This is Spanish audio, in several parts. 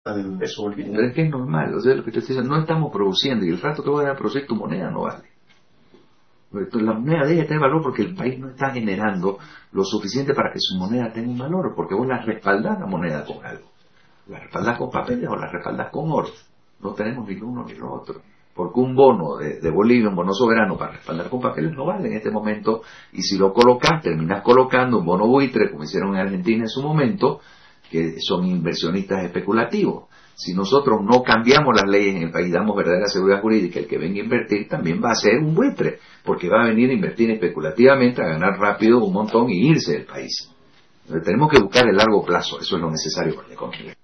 del peso boliviano. Pero es que es normal, o sea, lo que te estoy diciendo, no estamos produciendo, y el rato que voy a producir tu moneda no vale. La moneda debe tener valor porque el país no está generando lo suficiente para que su moneda tenga un valor, porque vos la respaldás la moneda con algo. La respaldás con papeles o la respaldás con oro. No tenemos ni lo uno ni lo otro. Porque un bono de Bolivia, un bono soberano para respaldar con papeles no vale en este momento, y si lo colocas, terminás colocando un bono buitre, como hicieron en Argentina en su momento, que son inversionistas especulativos. Si nosotros no cambiamos las leyes en el país, damos verdadera seguridad jurídica, el que venga a invertir también va a ser un buitre, porque va a venir a invertir especulativamente, a ganar rápido un montón y irse del país. Entonces, tenemos que buscar el largo plazo, eso es lo necesario para la economía.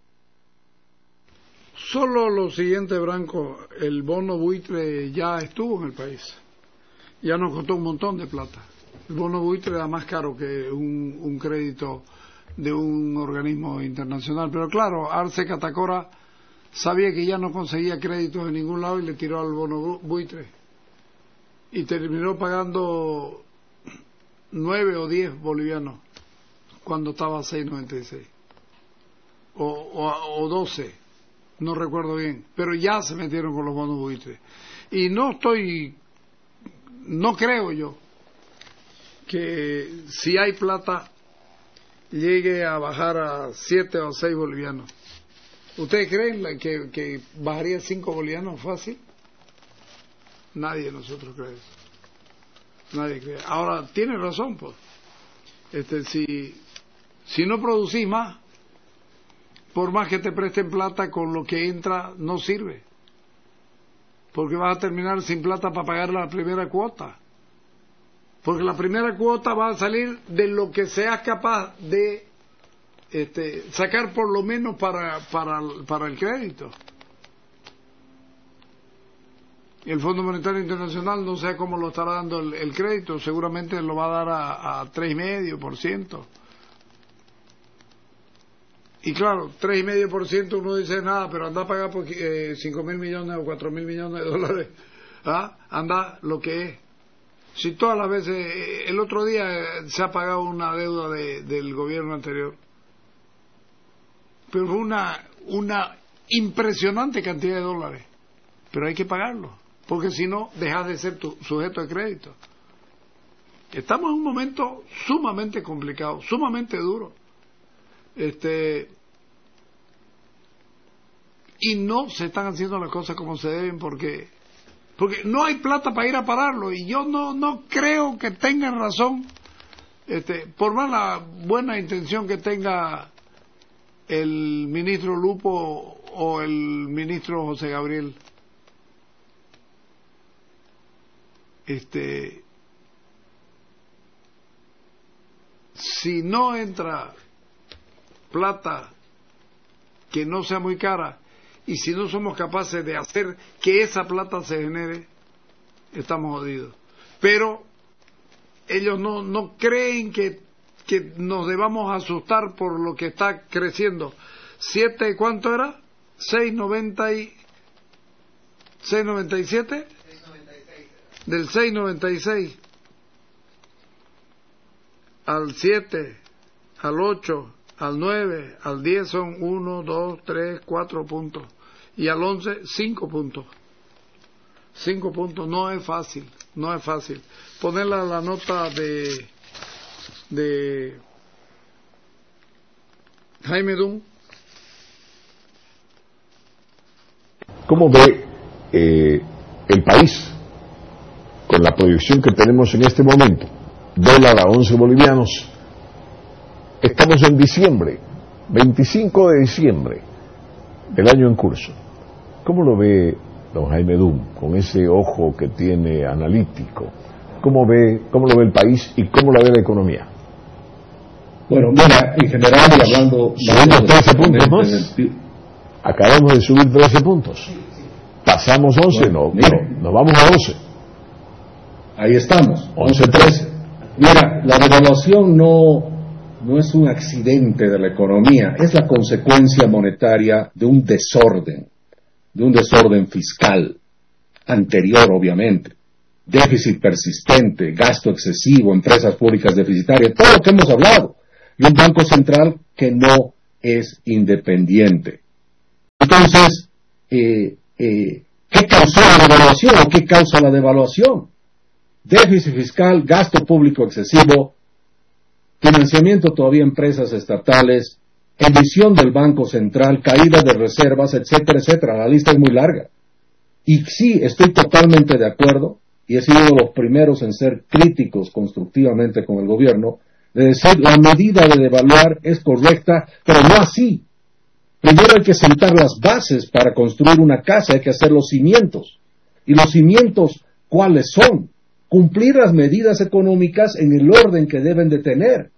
Solo lo siguiente, Branco, el bono buitre ya estuvo en el país, ya nos costó un montón de plata. El bono buitre era más caro que un crédito de un organismo internacional, pero claro, Arce Catacora sabía que ya no conseguía créditos en ningún lado y le tiró al bono buitre y terminó pagando 9 o 10 bolivianos cuando estaba a 6.96 o 12, no recuerdo bien, pero ya se metieron con los bonos buitres. Y no creo yo que si hay plata llegue a bajar a 7 o 6 bolivianos. ¿Ustedes creen que bajaría 5 bolivianos fácil? Nadie de nosotros cree eso. Nadie cree. Ahora, tiene razón, pues. Si no producís más, por más que te presten plata, con lo que entra no sirve. Porque vas a terminar sin plata para pagar la primera cuota. Porque la primera cuota va a salir de lo que seas capaz de sacar por lo menos para el crédito. El Fondo Monetario Internacional no sé cómo lo estará dando el crédito, seguramente lo va a dar a 3,5%. Y claro, 3,5% uno dice nada, pero anda a pagar por 5.000 millones o 4.000 millones de dólares. Anda lo que es. Si todas las veces, el otro día se ha pagado una deuda del gobierno anterior, pero fue una impresionante cantidad de dólares, pero hay que pagarlo, porque si no, dejas de ser tu sujeto de crédito. Estamos en un momento sumamente complicado, sumamente duro, y no se están haciendo las cosas como se deben porque no hay plata para ir a pararlo, y yo no creo que tengan razón, por más la buena intención que tenga el ministro Lupo o el ministro José Gabriel. Si no entra plata que no sea muy cara, y si no somos capaces de hacer que esa plata se genere, estamos jodidos. Pero ellos no creen que nos debamos asustar por lo que está creciendo. 7, ¿cuánto era? 6.97. 6.96. Del 6.96 al 7, al 8, al 9, al 10 son 1, 2, 3, 4 puntos. Y al 11, 5 puntos. 5 puntos no es fácil. Ponerla la nota de Jaime Dunn. ¿Cómo ve el país con la proyección que tenemos en este momento? Dólar a 11 bolivianos. Estamos en diciembre, 25 de diciembre del año en curso. ¿Cómo lo ve don Jaime Dunn, con ese ojo que tiene analítico? ¿Cómo lo ve el país y cómo lo ve la economía? Bueno, mira, en general, y hablando... Subimos 13 puntos más. Acabamos de subir 13 puntos. Pasamos 11, no, nos vamos a 12. Ahí estamos, 11-13. Mira, la devaluación no es un accidente de la economía, es la consecuencia monetaria de un desorden fiscal anterior, obviamente, déficit persistente, gasto excesivo, empresas públicas deficitarias, todo lo que hemos hablado, y un banco central que no es independiente. Entonces, ¿qué causó la devaluación o qué causa la devaluación? Déficit fiscal, gasto público excesivo, financiamiento todavía a empresas estatales, emisión del Banco Central, caída de reservas, etcétera, etcétera. La lista es muy larga. Y sí, estoy totalmente de acuerdo, y he sido de los primeros en ser críticos constructivamente con el gobierno, de decir la medida de devaluar es correcta, pero no así. Primero hay que sentar las bases para construir una casa, hay que hacer los cimientos. ¿Y los cimientos cuáles son? Cumplir las medidas económicas en el orden que deben de tener.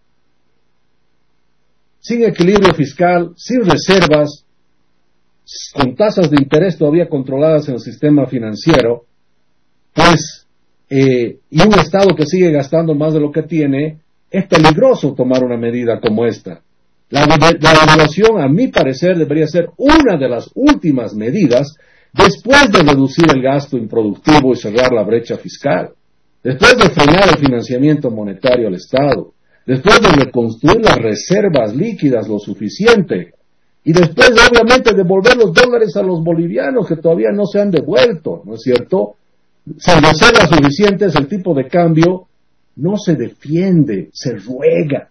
Sin equilibrio fiscal, sin reservas, con tasas de interés todavía controladas en el sistema financiero, pues, y un Estado que sigue gastando más de lo que tiene, es peligroso tomar una medida como esta. La devaluación, a mi parecer, debería ser una de las últimas medidas después de reducir el gasto improductivo y cerrar la brecha fiscal, después de frenar el financiamiento monetario al Estado, después de reconstruir las reservas líquidas lo suficiente, y después, obviamente, devolver los dólares a los bolivianos que todavía no se han devuelto, ¿no es cierto? Sin reservas suficientes, el tipo de cambio no se defiende, se ruega.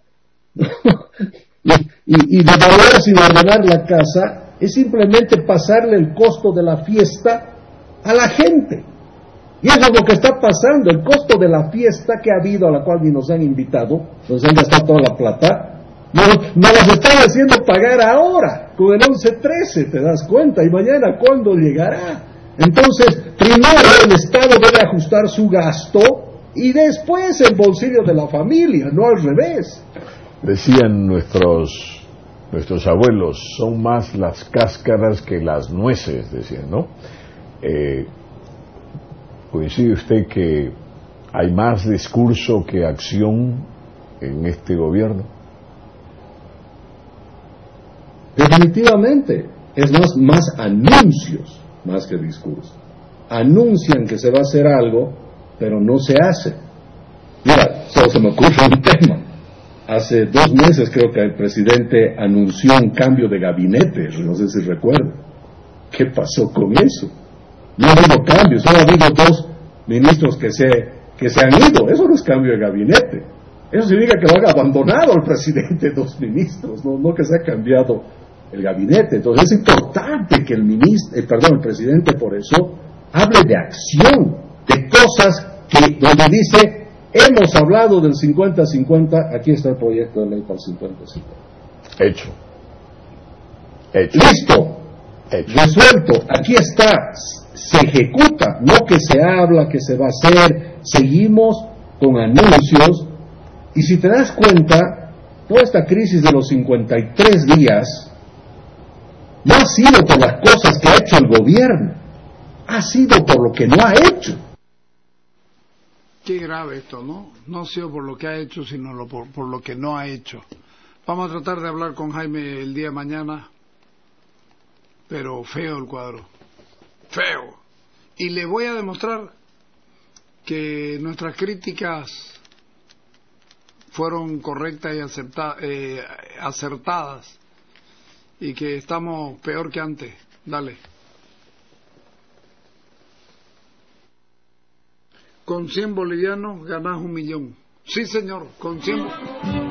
y devaluar sin ordenar la casa es simplemente pasarle el costo de la fiesta a la gente. Y eso es lo que está pasando, el costo de la fiesta que ha habido, a la cual ni nos han invitado, nos han gastado toda la plata, nos las están haciendo pagar ahora, con el 11-13, te das cuenta, y mañana ¿cuándo llegará? Entonces, primero el Estado debe ajustar su gasto, y después el bolsillo de la familia, no al revés. Decían nuestros abuelos, son más las cáscaras que las nueces, decían, ¿no? ¿Coincide usted que hay más discurso que acción en este gobierno? Definitivamente, es más anuncios más que discurso. Anuncian que se va a hacer algo, pero no se hace. Mira, solo se me ocurre un tema. Hace 2 meses creo que el presidente anunció un cambio de gabinete, no sé si recuerda. ¿Qué pasó con eso? No ha habido cambios, solo ha habido 2 ministros que se han ido. Eso no es cambio de gabinete. Eso significa que lo han abandonado el presidente 2 ministros, no que se ha cambiado el gabinete. Entonces es importante que el presidente por eso hable de acción, de cosas donde dice, hemos hablado del 50-50, aquí está el proyecto de ley para el 50-50. Hecho. Listo. Resuelto, aquí está, se ejecuta, no que se habla, que se va a hacer, seguimos con anuncios, y si te das cuenta, toda esta crisis de los 53 días no ha sido por las cosas que ha hecho el gobierno, ha sido por lo que no ha hecho. Qué grave esto, ¿no? No ha sido por lo que ha hecho, sino por lo que no ha hecho. Vamos a tratar de hablar con Jaime el día de mañana, pero feo el cuadro, feo. Y le voy a demostrar que nuestras críticas fueron correctas y acertadas, y que estamos peor que antes. Dale. Con 100 bolivianos ganás 1 millón. Sí, señor, con 100.